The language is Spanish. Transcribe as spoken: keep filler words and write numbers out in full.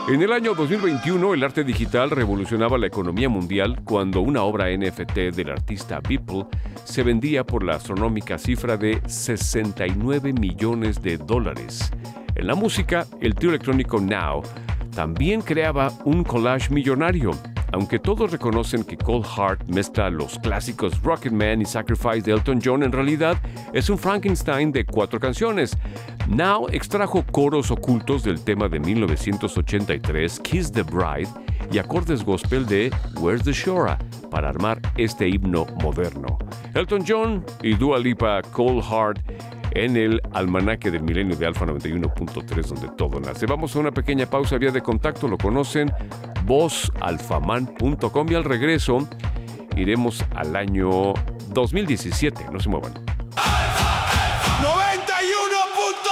En el año dos mil veintiuno, el arte digital revolucionaba la economía mundial cuando una obra N F T del artista Beeple se vendía por la astronómica cifra de sesenta y nueve millones de dólares. En la música, el trío electrónico Now también creaba un collage millonario. Aunque todos reconocen que Cold Heart mezcla los clásicos Rocketman y Sacrifice de Elton John, en realidad es un Frankenstein de cuatro canciones. Now extrajo coros ocultos del tema de mil novecientos ochenta y tres, Kiss the Bride, y acordes gospel de Where's the Shora para armar este himno moderno. Elton John y Dua Lipa, Cold Heart, en el almanaque del milenio de Alfa noventa y uno punto tres, donde todo nace. Vamos a una pequeña pausa, vía de contacto, lo conocen, voz alfaman punto com, y al regreso iremos al año dos mil diecisiete. No se muevan.